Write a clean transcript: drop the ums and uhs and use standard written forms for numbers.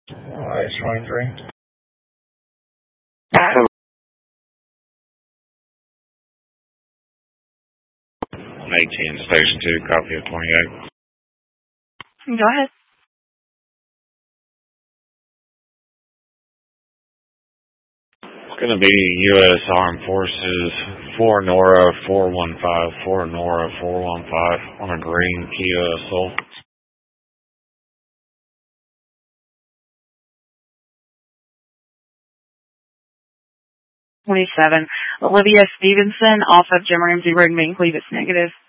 Showing 3. 18, Station 2, copy of 28. Go ahead. It's going to be U.S. Armed Forces 4 Nora 415, 4 Nora 415 on a green Kia Soul. 27. Olivia Stevenson off of Jim Ramsey Road, Main Clevis, negative.